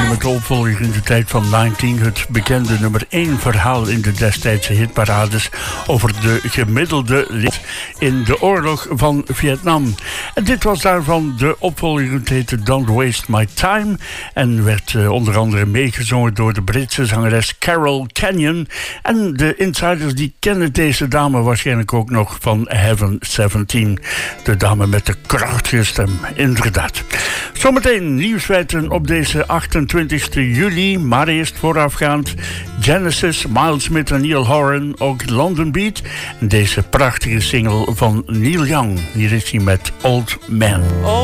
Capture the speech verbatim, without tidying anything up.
nummer met de opvolger in de tijd van negentien. Het bekende nummer één verhaal in de destijdse hitparades over de gemiddelde lid in de oorlog van Vietnam. En dit was daarvan de opvolger. Het heette Don't Waste My Time. En werd uh, onder andere meegezongen door de Britse zangeres Carol Canyon. En de insiders die kennen deze dame waarschijnlijk ook nog van Heaven zeventien. De dame met de krachtige stem, inderdaad. Zometeen nieuwsfeiten op deze achtentwintigste juli. Maar eerst voorafgaand Genesis, Miles Smith en Neil Horan, ook London Beat. En deze prachtige single van Neil Young. Hier is hij met Old Man.